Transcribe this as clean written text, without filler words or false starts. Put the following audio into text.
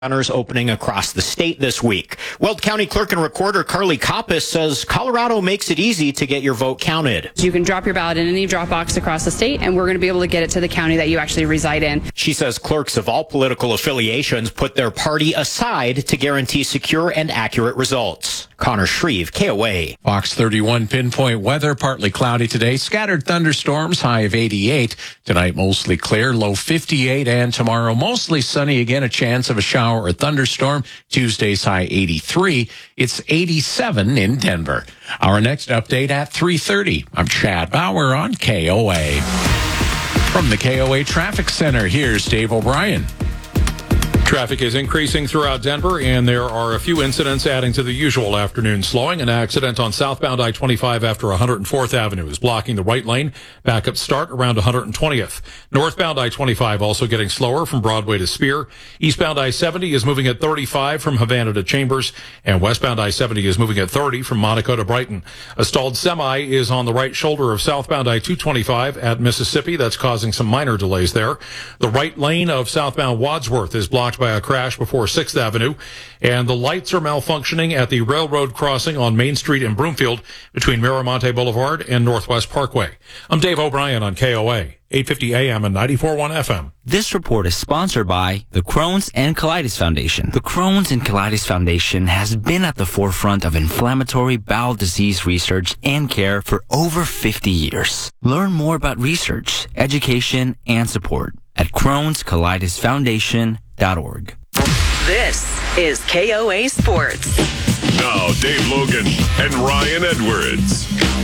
centers opening across the state this week. Weld County Clerk and Recorder Carly Koppis says Colorado makes it easy to get your vote counted. You can drop your ballot in any drop box across the state, and we're going to be able to get it to the county that you actually reside in. She says clerks of all political affiliations put their party aside to guarantee secure and accurate results. Connor Shreve, KOA. Fox 31 pinpoint weather, partly cloudy today. Scattered thunderstorms, high of 88. Tonight, mostly clear, low 58. And tomorrow, mostly sunny again, a chance of a shower or thunderstorm. Tuesday's high 83. It's 87 in Denver. Our next update at 3:30. I'm Chad Bauer on KOA. From the KOA Traffic Center, here's Dave O'Brien. Traffic is increasing throughout Denver, and there are a few incidents adding to the usual afternoon slowing. An accident on southbound I-25 after 104th Avenue is blocking the right lane. Backup start around 120th. Northbound I-25 also getting slower from Broadway to Spear. Eastbound I-70 is moving at 35 from Havana to Chambers, and westbound I-70 is moving at 30 from Monaco to Brighton. A stalled semi is on the right shoulder of southbound I-225 at Mississippi. That's causing some minor delays there. The right lane of southbound Wadsworth is blocked by a crash before 6th Avenue, and the lights are malfunctioning at the railroad crossing on Main Street in Broomfield between Miramonte Boulevard and Northwest Parkway. I'm Dave O'Brien on KOA, 850 AM and 94.1 FM. This report is sponsored by the Crohn's and Colitis Foundation. The Crohn's and Colitis Foundation has been at the forefront of inflammatory bowel disease research and care for over 50 years. Learn more about research, education, and support at Crohn'sColitisFoundation.org. This is KOA Sports. Now, Dave Logan and Ryan Edwards.